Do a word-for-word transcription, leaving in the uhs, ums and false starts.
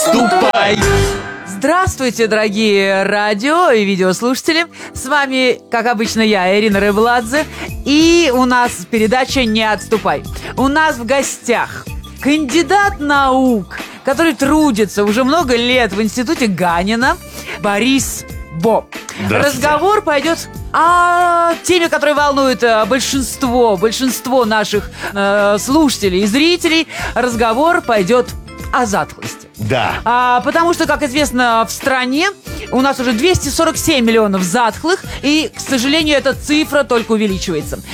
отступай! Здравствуйте, дорогие радио и видеослушатели. С вами, как обычно, я, Ирина Рыбладзе. И у нас передача «Не отступай». У нас в гостях кандидат наук, который трудится уже много лет в институте Ганина, Борис Бо. Разговор пойдет о теме, которая волнует большинство, большинство наших э, слушателей и зрителей. Разговор пойдет о затхлости. Да. А, потому что, как известно, в стране у нас уже двести сорок семь миллионов затхлых, и, к сожалению, эта цифра только увеличивается.